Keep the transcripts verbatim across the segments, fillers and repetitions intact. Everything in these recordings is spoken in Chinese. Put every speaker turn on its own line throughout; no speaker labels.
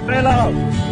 累了。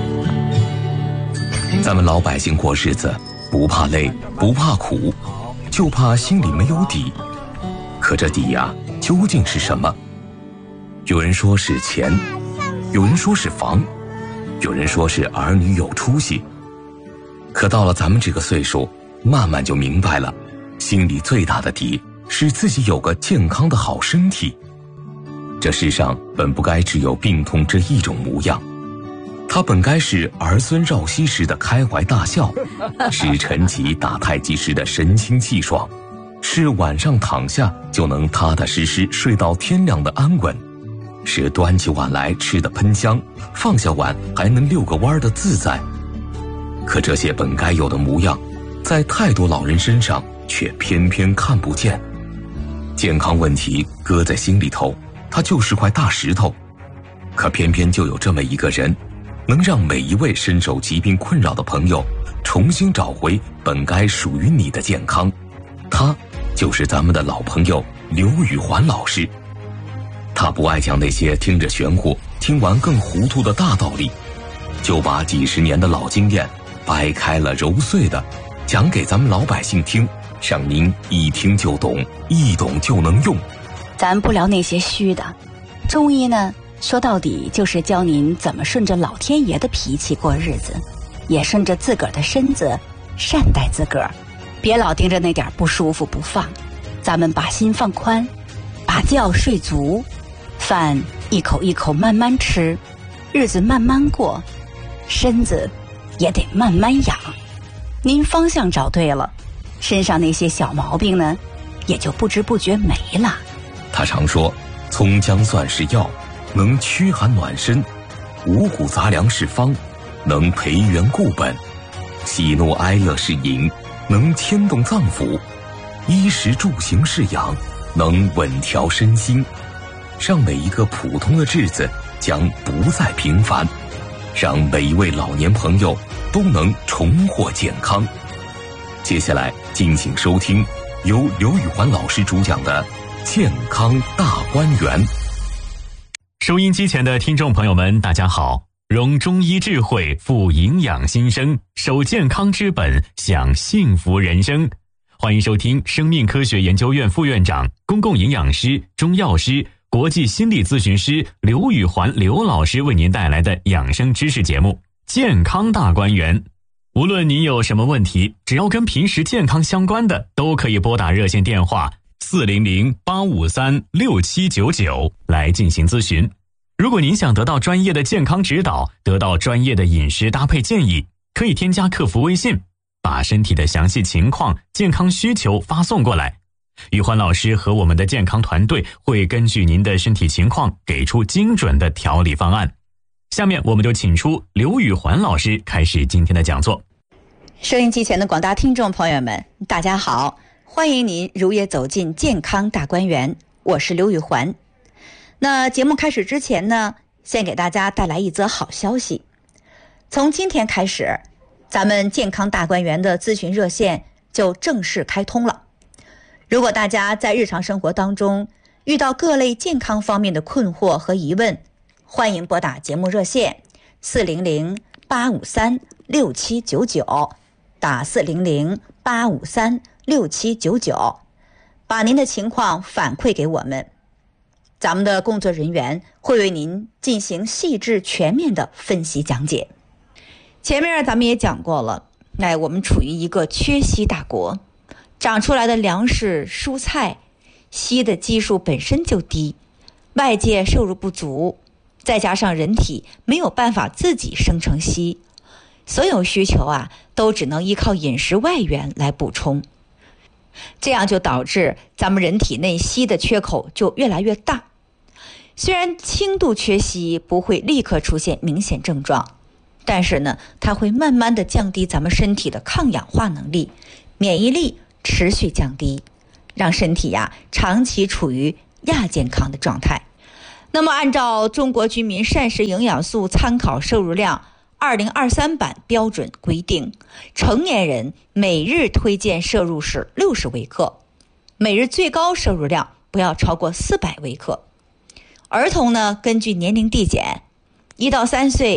咱们老百姓过日子，不怕累，不怕苦，就怕心里没有底。可这底呀，究竟是什么？有人说是钱，有人说是房，有人说是儿女有出息。可到了咱们这个岁数，慢慢就明白了，心里最大的底是自己有个健康的好身体。这世上本不该只有病痛这一种模样，它本该是儿孙绕膝时的开怀大笑，是晨起打太极时的神清气爽，是晚上躺下就能踏踏实实睡到天亮的安稳，是端起碗来吃的喷香，放下碗还能遛个弯的自在。可这些本该有的模样，在太多老人身上却偏偏看不见。健康问题搁在心里头，它就是块大石头，可偏偏就有这么一个人，能让每一位深受疾病困扰的朋友重新找回本该属于你的健康。他就是咱们的老朋友刘宇环老师。他不爱讲那些听着玄乎，听完更糊涂的大道理，就把几十年的老经验掰开了揉碎的讲给咱们老百姓听，让您一听就懂，一懂就能用。
咱不聊那些虚的，中医呢，说到底就是教您怎么顺着老天爷的脾气过日子，也顺着自个儿的身子善待自个儿，别老盯着那点不舒服不放。咱们把心放宽，把觉睡足，饭一口一口慢慢吃，日子慢慢过，身子也得慢慢养。您方向找对了，身上那些小毛病呢，也就不知不觉没了。
他常说，葱姜蒜是药，能驱寒暖身；五谷杂粮是方，能培元固本；喜怒哀乐是饮，能牵动脏腑；衣食住行是养，能稳调身心。让每一个普通的日子将不再平凡，让每一位老年朋友都能重获健康。接下来敬请收听由刘宇环老师主讲的健康大观园。
收音机前的听众朋友们，大家好，融中医智慧，富营养心声，守健康之本，享幸福人生。欢迎收听生命科学研究院副院长、公共营养师、中药师、国际心理咨询师刘宇环刘老师为您带来的养生知识节目《健康大观园》。无论您有什么问题，只要跟平时健康相关的，都可以拨打热线电话四零零八五三六七九九来进行咨询。如果您想得到专业的健康指导，得到专业的饮食搭配建议，可以添加客服微信，把身体的详细情况、健康需求发送过来。宇环老师和我们的健康团队会根据您的身体情况给出精准的调理方案。下面我们就请出刘宇环老师开始今天的讲座。
收音机前的广大听众朋友们，大家好，欢迎您如约走进健康大观园，我是刘宇环。那节目开始之前呢，先给大家带来一则好消息。从今天开始，咱们健康大观园的咨询热线就正式开通了。如果大家在日常生活当中遇到各类健康方面的困惑和疑问，欢迎拨打节目热线四零零八五三六七九九，打四零零八五三六七九九，把您的情况反馈给我们，咱们的工作人员会为您进行细致全面的分析讲解。前面咱们也讲过了，哎，我们处于一个缺硒大国，长出来的粮食蔬菜硒的基数本身就低，外界摄入不足，再加上人体没有办法自己生成硒，所有需求啊都只能依靠饮食外源来补充，这样就导致咱们人体内硒的缺口就越来越大。虽然轻度缺硒不会立刻出现明显症状，但是呢，它会慢慢的降低咱们身体的抗氧化能力，免疫力持续降低，让身体呀长期处于亚健康的状态。那么按照中国居民膳食营养素参考摄入量二零二三版标准规定，成年人每日推荐摄入是六十微克，每日最高摄入量不要超过四百微克。儿童呢，根据年龄递减，一到三岁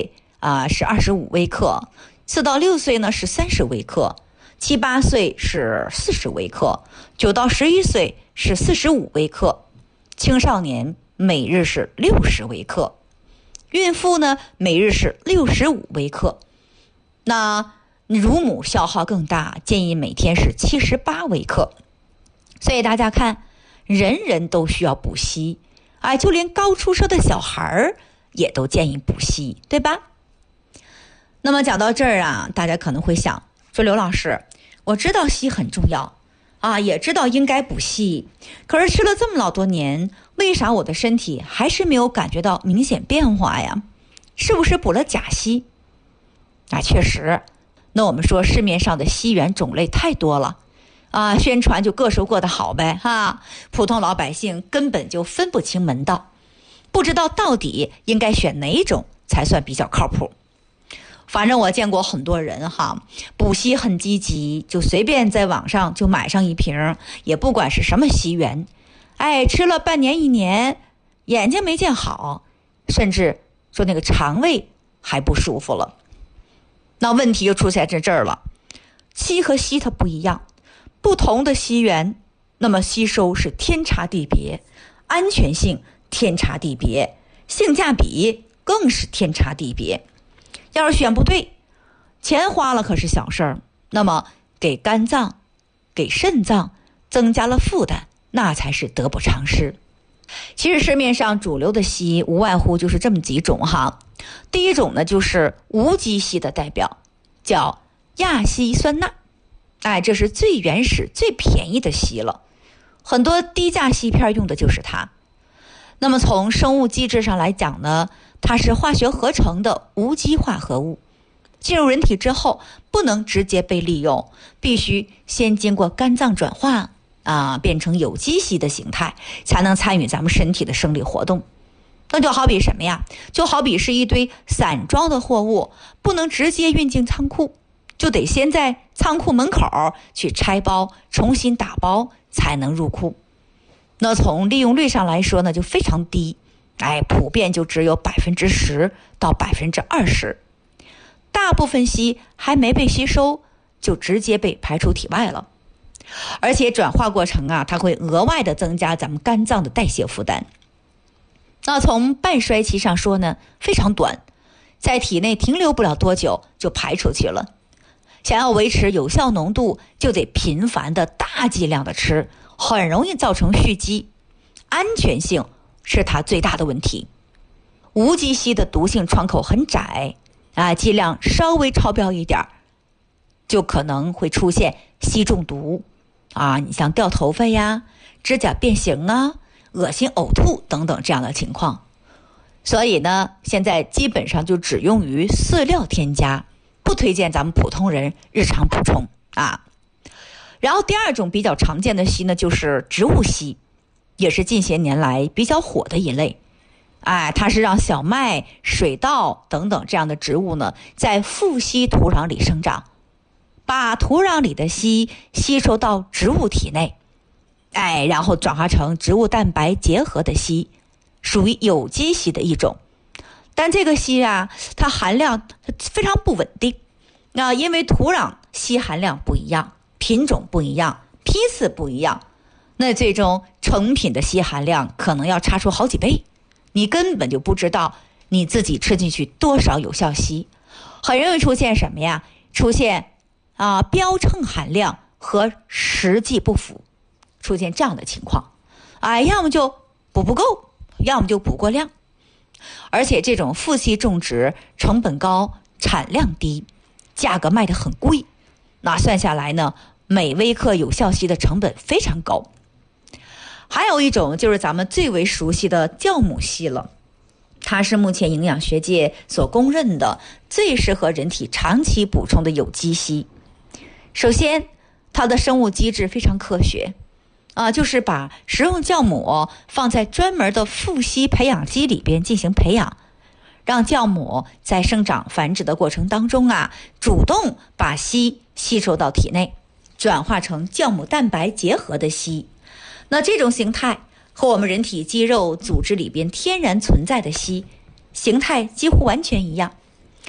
啊是二十五微克，四到六岁呢是三十微克，七八岁是四十微克，九到十一岁是四十五微克，青少年每日是六十微克，孕妇呢每日是六十五微克。那乳母消耗更大，建议每天是七十八微克。所以大家看，人人都需要补硒，哎，就连刚出生的小孩也都建议补硒，对吧？那么讲到这儿啊，大家可能会想说，刘老师，我知道硒很重要啊，也知道应该补硒，可是吃了这么老多年，为啥我的身体还是没有感觉到明显变化呀？是不是补了假硒？啊，确实。那我们说市面上的硒源种类太多了啊，宣传就各说各的好呗哈，普通老百姓根本就分不清门道，不知道到底应该选哪种才算比较靠谱。反正我见过很多人哈，补硒很积极，就随便在网上就买上一瓶，也不管是什么硒源，哎，吃了半年一年，眼睛没见好，甚至说那个肠胃还不舒服了。那问题就出现在这儿了，硒和硒它不一样，不同的硒源，那么吸收是天差地别，安全性天差地别，性价比更是天差地别。要是选不对，钱花了可是小事儿，那么给肝脏、给肾脏增加了负担，那才是得不偿失。其实市面上主流的硒无外乎就是这么几种哈。第一种呢，就是无机硒的代表，叫亚稀酸钠，哎，这是最原始最便宜的硒了，很多低价硒片用的就是它。那么从生物机制上来讲呢，它是化学合成的无机化合物，进入人体之后不能直接被利用，必须先经过肝脏转化啊，变成有机硒的形态，才能参与咱们身体的生理活动。那就好比什么呀？就好比是一堆散装的货物，不能直接运进仓库，就得先在仓库门口去拆包，重新打包才能入库。那从利用率上来说呢，就非常低，哎，普遍就只有百分之十到百分之二十，大部分硒还没被吸收，就直接被排出体外了。而且转化过程啊，它会额外的增加咱们肝脏的代谢负担。那从半衰期上说呢，非常短，在体内停留不了多久就排出去了。想要维持有效浓度，就得频繁的大剂量的吃，很容易造成蓄积，安全性是它最大的问题。无机硒的毒性窗口很窄啊，剂量稍微超标一点，就可能会出现硒中毒啊，你像掉头发呀、指甲变形啊、恶心呕吐等等这样的情况。所以呢，现在基本上就只用于饲料添加，不推荐咱们普通人日常补充啊。然后第二种比较常见的硒呢，就是植物硒，也是近些年来比较火的一类。哎，它是让小麦、水稻等等这样的植物呢，在富硒土壤里生长，把土壤里的硒吸收到植物体内，哎，然后转化成植物蛋白结合的硒，属于有机硒的一种。但这个硒啊，它含量非常不稳定，那因为土壤硒含量不一样，品种不一样，批次不一样，那最终成品的硒含量可能要差出好几倍，你根本就不知道你自己吃进去多少有效硒，很容易出现什么呀？出现啊标称含量和实际不符，出现这样的情况，哎，要么就补不够，要么就补过量。而且这种富硒种植成本高，产量低，价格卖得很贵，那算下来呢，每微克有效硒的成本非常高。还有一种就是咱们最为熟悉的酵母硒了，它是目前营养学界所公认的最适合人体长期补充的有机硒。首先，它的生物机制非常科学啊，就是把食用酵母放在专门的富硒培养基里边进行培养，让酵母在生长繁殖的过程当中啊，主动把硒吸收到体内，转化成酵母蛋白结合的硒。那这种形态和我们人体肌肉组织里边天然存在的硒形态几乎完全一样。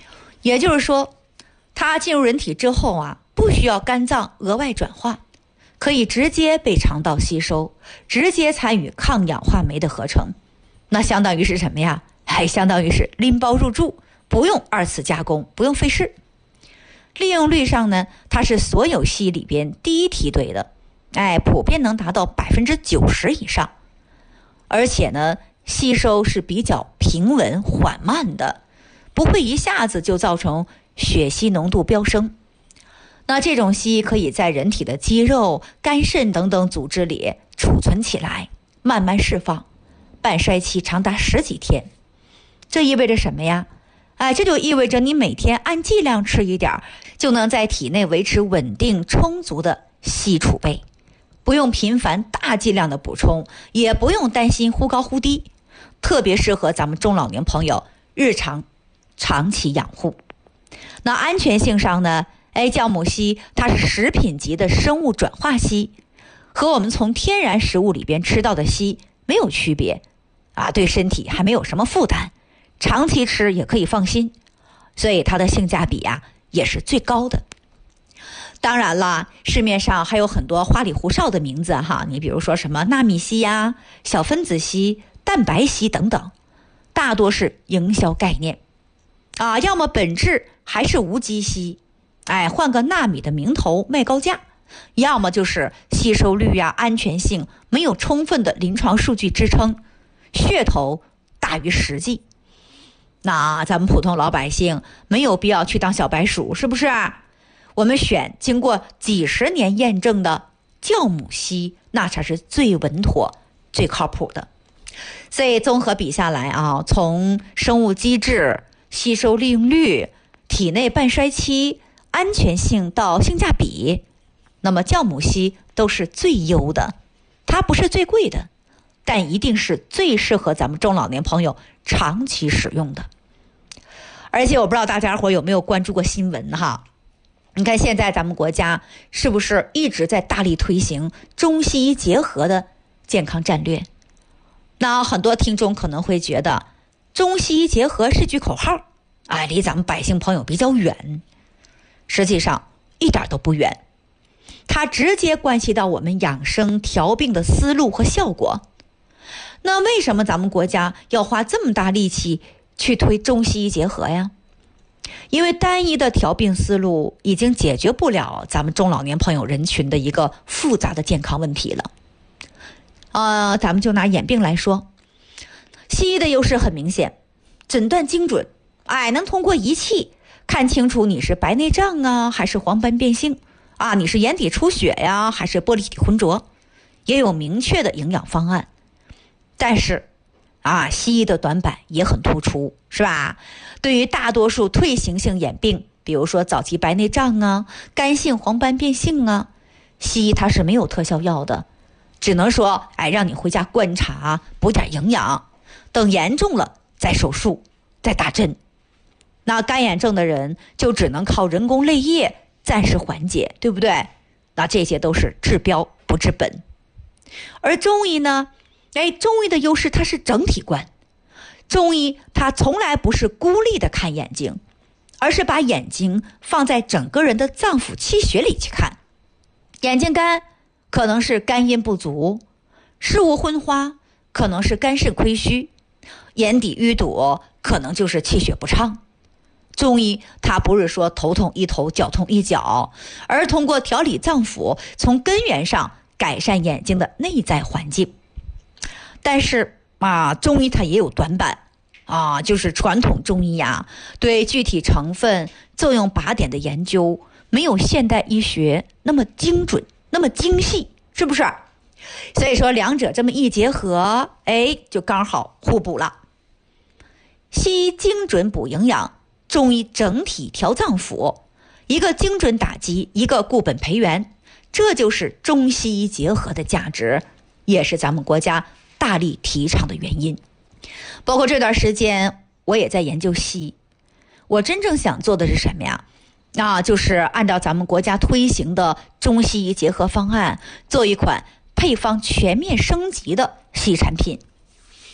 也就是说，它进入人体之后啊，不需要肝脏额外转化，可以直接被肠道吸收，直接参与抗氧化酶的合成。那相当于是什么呀？还相当于是拎包入住，不用二次加工，不用费事。利用率上呢，它是所有硒里边第一梯队的，哎，普遍能达到百分之九十以上，而且呢，吸收是比较平稳缓慢的，不会一下子就造成血硒浓度飙升。那这种硒可以在人体的肌肉、肝肾等等组织里储存起来，慢慢释放，半衰期长达十几天。这意味着什么呀？哎，这就意味着你每天按剂量吃一点，就能在体内维持稳定充足的硒储备，不用频繁大剂量的补充，也不用担心忽高忽低，特别适合咱们中老年朋友日常长期养护。那安全性上呢，哎，酵母硒它是食品级的生物转化硒，和我们从天然食物里边吃到的硒没有区别啊，对身体还没有什么负担，长期吃也可以放心，所以它的性价比啊也是最高的。当然了，市面上还有很多花里胡哨的名字哈，你比如说什么纳米硒呀、小分子硒、蛋白硒等等，大多是营销概念啊，要么本质还是无机硒，哎，换个纳米的名头卖高价，要么就是吸收率呀、安全性没有充分的临床数据支撑，噱头大于实际。那咱们普通老百姓没有必要去当小白鼠，是不是？我们选经过几十年验证的酵母硒，那才是最稳妥、最靠谱的。所以综合比下来啊，从生物机制、吸收利用率、体内半衰期、安全性到性价比，那么酵母硒都是最优的。它不是最贵的，但一定是最适合咱们中老年朋友长期使用的。而且我不知道大家伙有没有关注过新闻哈？你看现在咱们国家是不是一直在大力推行中西医结合的健康战略？那很多听众可能会觉得中西医结合是句口号，哎，离咱们百姓朋友比较远。实际上一点都不远，它直接关系到我们养生调病的思路和效果。那为什么咱们国家要花这么大力气去推中西医结合呀？因为单一的调病思路已经解决不了咱们中老年朋友人群的一个复杂的健康问题了。呃，咱们就拿眼病来说，西医的优势很明显，诊断精准，哎，能通过仪器看清楚你是白内障啊，还是黄斑变性啊，你是眼底出血呀，还是玻璃体浑浊，也有明确的营养方案。但是啊，西医的短板也很突出，是吧？对于大多数退行性眼病，比如说早期白内障啊、干性黄斑变性啊，西医它是没有特效药的，只能说哎，让你回家观察，补点营养，等严重了再手术再打针。那干眼症的人就只能靠人工泪液暂时缓解，对不对？那这些都是治标不治本。而中医呢，哎，中医的优势它是整体观，中医它从来不是孤立的看眼睛，而是把眼睛放在整个人的脏腑气血里去看。眼睛干可能是肝阴不足，视物昏花可能是肝肾亏虚，眼底淤堵可能就是气血不畅。中医它不是说头痛一头脚痛一脚，而通过调理脏腑，从根源上改善眼睛的内在环境。但是啊，中医它也有短板啊，就是传统中医啊，对具体成分、作用靶点的研究没有现代医学那么精准、那么精细，是不是？所以说两者这么一结合，哎，就刚好互补了。西医精准补营养，中医整体调脏腑，一个精准打击，一个固本培元，这就是中西医结合的价值，也是咱们国家大力提倡的原因。包括这段时间我也在研究西医，我真正想做的是什么呀？那就是按照咱们国家推行的中西医结合方案，做一款配方全面升级的西医产品。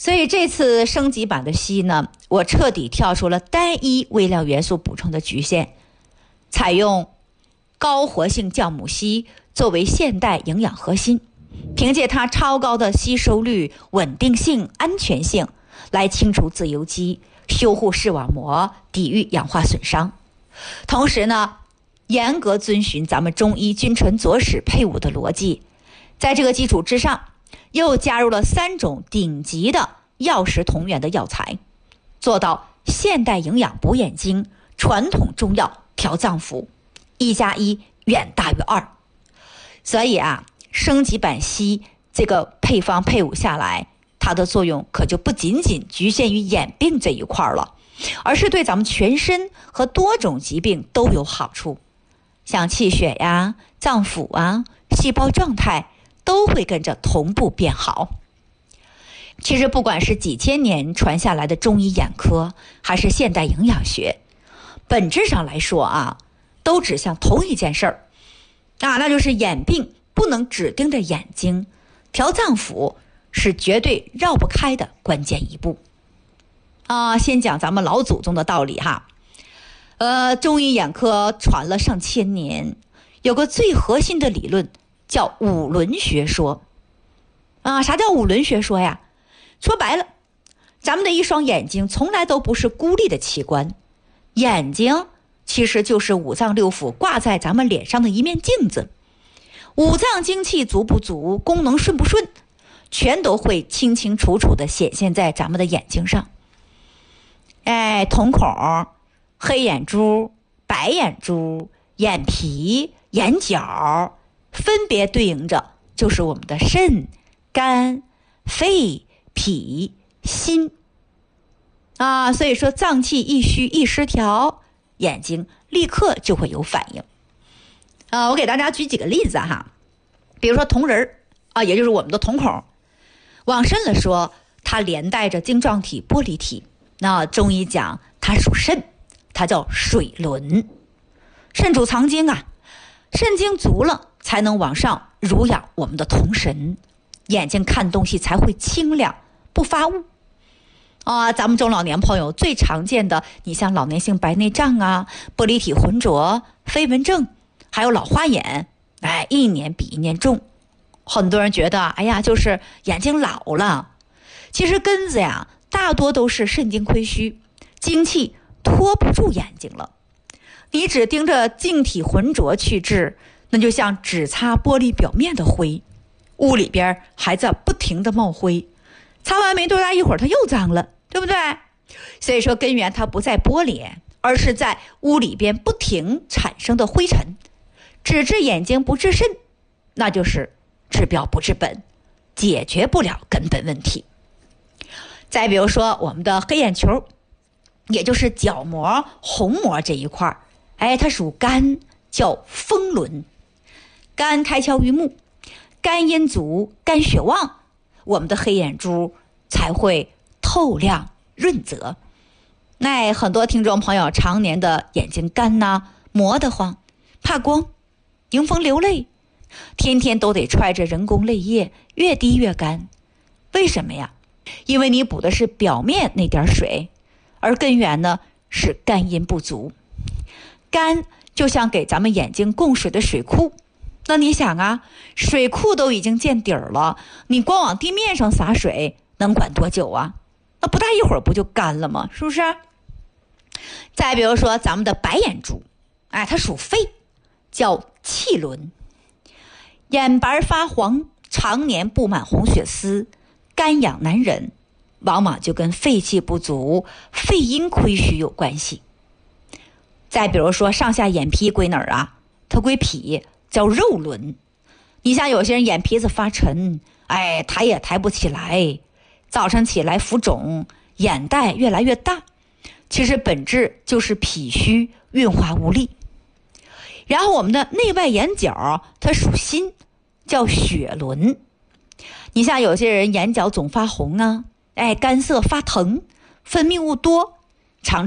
所以这次升级版的硒呢，我彻底跳出了单一微量元素补充的局限，采用高活性酵母硒作为现代营养核心，凭借它超高的吸收率、稳定性、安全性来清除自由基，修护视网膜，抵御氧化损伤。同时呢，严格遵循咱们中医君臣佐使配伍的逻辑，在这个基础之上又加入了三种顶级的药食同源的药材，做到现代营养补眼睛，传统中药调脏腑，一加一远大于二。所以啊，升级版硒这个配方配伍下来，它的作用可就不仅仅局限于眼病这一块了，而是对咱们全身和多种疾病都有好处，像气血呀、脏腑啊、细胞状态都会跟着同步变好。其实不管是几千年传下来的中医眼科，还是现代营养学，本质上来说啊，都指向同一件事儿啊，那就是眼病不能只盯着眼睛，调脏腑是绝对绕不开的关键一步啊。先讲咱们老祖宗的道理哈，呃，中医眼科传了上千年，有个最核心的理论叫五轮学说啊。啥叫五轮学说呀？说白了，咱们的一双眼睛从来都不是孤立的器官，眼睛其实就是五脏六腑挂在咱们脸上的一面镜子，五脏精气足不足，功能顺不顺，全都会清清楚楚地显现在咱们的眼睛上。哎，瞳孔、黑眼珠、白眼珠、眼皮、眼角，分别对应着就是我们的肾、肝、肺、脾、心啊。所以说脏器一虚一失调，眼睛立刻就会有反应啊。我给大家举几个例子哈，比如说瞳仁啊，也就是我们的瞳孔，往深了说，它连带着晶状体、玻璃体，那中医讲它属肾，它叫水轮。肾主藏精啊，肾精足了才能往上濡养我们的瞳神，眼睛看东西才会清亮不发雾啊。咱们中老年朋友最常见的，你像老年性白内障啊、玻璃体浑浊、飞蚊症，还有老花眼，哎，一年比一年重。很多人觉得哎呀，就是眼睛老了，其实根子呀大多都是肾精亏虚，精气拖不住眼睛了。你只盯着镜体浑浊去治，那就像只擦玻璃表面的灰，屋里边还在不停的冒灰，擦完没多大一会儿它又脏了，对不对？所以说根源它不在玻璃，而是在屋里边不停产生的灰尘。只治眼睛不治肾，那就是治标不治本，解决不了根本问题。再比如说我们的黑眼球，也就是角膜、虹膜这一块，哎，它属肝，叫风轮。肝开窍于目，肝阴足，肝血旺，我们的黑眼珠才会透亮润泽。那很多听众朋友常年的眼睛干呐、磨得慌、怕光、迎风流泪，天天都得揣着人工泪液，越滴越干。为什么呀？因为你补的是表面那点水，而根源呢是肝阴不足。肝就像给咱们眼睛供水的水库，那你想啊，水库都已经见底儿了，你光往地面上洒水能管多久啊？那不大一会儿不就干了吗？是不是？再比如说咱们的白眼珠，哎，它属肺，叫气轮。眼白发黄，常年布满红血丝，干痒难忍，往往就跟肺气不足、肺阴亏虚有关系。再比如说上下眼皮归哪儿啊？它归脾，叫肉轮。你像有些人眼皮子发沉，哎，抬也抬不起来，早上起来浮肿，眼袋越来越大，其实本质就是脾虚运化无力。然后我们的内外眼角，它属心，叫血轮。你像有些人眼角总发红啊，哎，干涩发疼，分泌物多，